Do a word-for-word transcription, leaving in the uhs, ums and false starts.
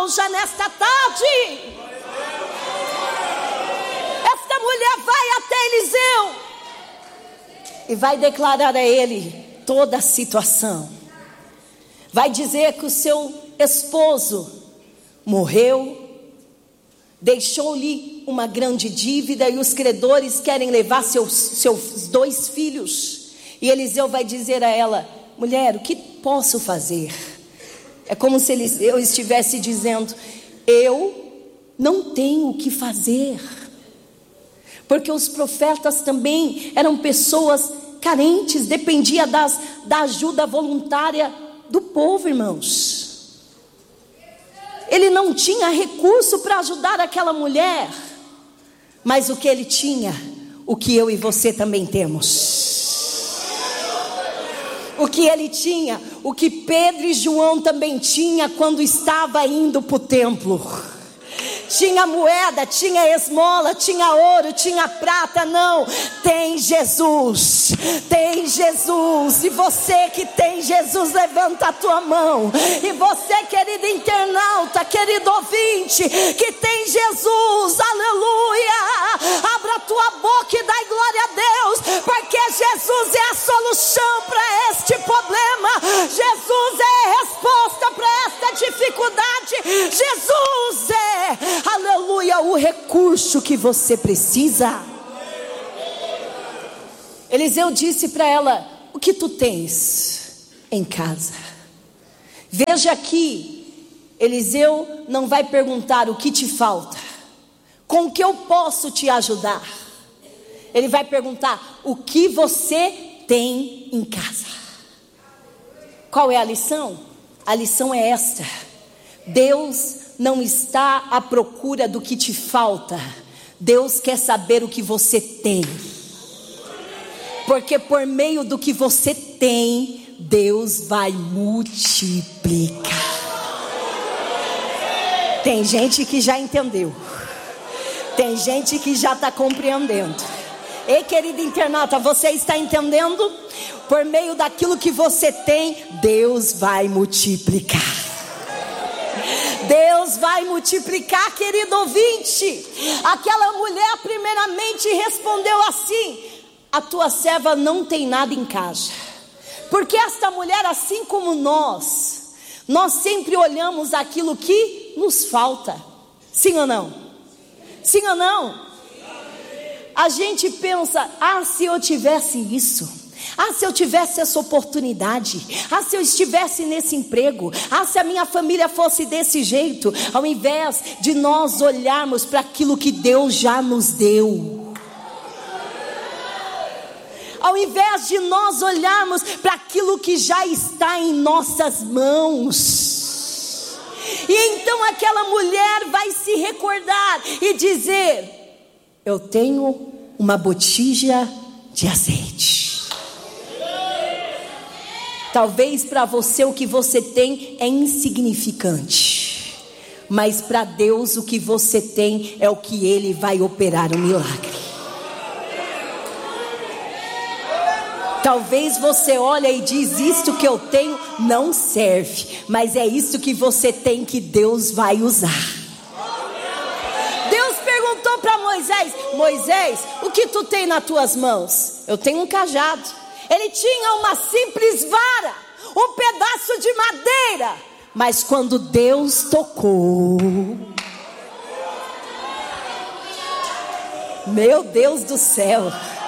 irmão, já nesta tarde. Esta mulher vai até Eliseu e vai declarar a ele toda a situação. Vai dizer que o seu esposo morreu, deixou-lhe uma grande dívida e os credores querem levar seus, seus dois filhos. E Eliseu vai dizer a ela: mulher, o que posso fazer? É como se Eliseu estivesse dizendo: eu não tenho o que fazer. Porque os profetas também eram pessoas carentes, dependia das, da ajuda voluntária do povo, irmãos. Ele não tinha recurso para ajudar aquela mulher, mas o que ele tinha, o que eu e você também temos. O que ele tinha, o que Pedro e João também tinha quando estava indo para o templo. Tinha moeda, tinha esmola, tinha ouro, tinha prata. Não, tem Jesus, tem Jesus. E você que tem Jesus, levanta a tua mão. E você, querido internauta, querido ouvinte, que tem Jesus, aleluia, abra a tua boca e dá glória a Deus, porque Jesus é a solução para este problema. Jesus é a resposta para esta dificuldade. Jesus é, aleluia, o recurso que você precisa. Eliseu disse para ela: o que tu tens em casa? Veja aqui, Eliseu não vai perguntar o que te falta, com que eu posso te ajudar. Ele vai perguntar: o que você tem em casa? Qual é a lição? A lição é esta: Deus não está à procura do que te falta, Deus quer saber o que você tem. Porque por meio do que você tem, Deus vai multiplicar. Tem gente que já entendeu, tem gente que já está compreendendo. Ei, querido internauta, você está entendendo? Por meio daquilo que você tem, Deus vai multiplicar. Deus vai multiplicar, querido ouvinte. Aquela mulher primeiramente respondeu assim: a tua serva não tem nada em casa. Porque esta mulher, assim como nós, nós sempre olhamos aquilo que nos falta. Sim ou não? Sim ou não? A gente pensa: ah, se eu tivesse isso, ah, se eu tivesse essa oportunidade, ah, se eu estivesse nesse emprego, ah, se a minha família fosse desse jeito. Ao invés de nós olharmos para aquilo que Deus já nos deu, ao invés de nós olharmos para aquilo que já está em nossas mãos. E então aquela mulher vai se recordar e dizer: eu tenho uma botija de azeite. Talvez para você o que você tem é insignificante, mas para Deus o que você tem é o que Ele vai operar um milagre. Talvez você olha e diz: isto que eu tenho não serve, mas é isso que você tem que Deus vai usar. Deus perguntou para Moisés: Moisés, o que tu tem nas tuas mãos? Eu tenho um cajado. Ele tinha uma simples vara, um pedaço de madeira. Mas quando Deus tocou, meu Deus do céu,